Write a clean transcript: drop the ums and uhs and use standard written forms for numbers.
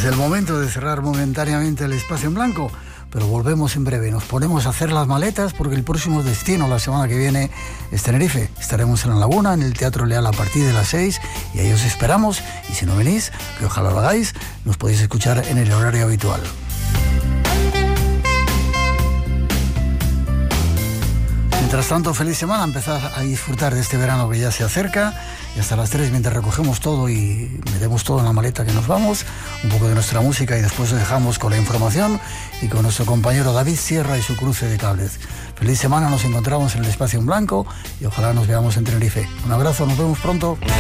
el momento de cerrar momentáneamente el espacio en blanco, pero volvemos en breve. Nos ponemos a hacer las maletas porque el próximo destino la semana que viene es Tenerife. Estaremos en La Laguna, en el Teatro Leal a partir de las 6 y ahí os esperamos. Y si no venís, que ojalá lo hagáis, nos podéis escuchar en el horario habitual. Mientras tanto, feliz semana, empezad a disfrutar de este verano que ya se acerca y hasta las 3 mientras recogemos todo y metemos todo en la maleta que nos vamos, un poco de nuestra música y después os dejamos con la información y con nuestro compañero David Sierra y su cruce de cables. Feliz semana, nos encontramos en el espacio en blanco y ojalá nos veamos en Tenerife. Un abrazo, nos vemos pronto.